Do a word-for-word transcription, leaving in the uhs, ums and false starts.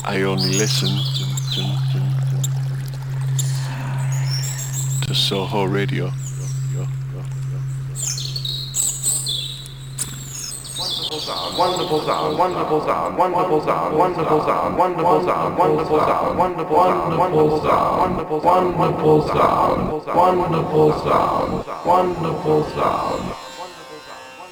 I only listen to Soho Radio. Wonderful sound, wonderful sound, wonderful sound, wonderful sound, wonderful sound, wonderful sound, wonderful sound, wonderful sound, wonderful sound, wonderful sound, wonderful sound, wonderful sound, wonderful sound.